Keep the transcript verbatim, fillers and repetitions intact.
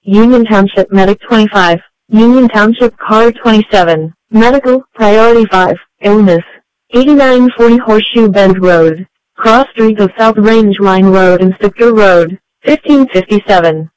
Union Township Medic twenty-five, Union Township Car twenty-seven, Medical, Priority five, Illness, eighty-nine forty Horseshoe Bend Road, Cross Street of South Range Line Road and Stictor Road, fifteen fifty-seven.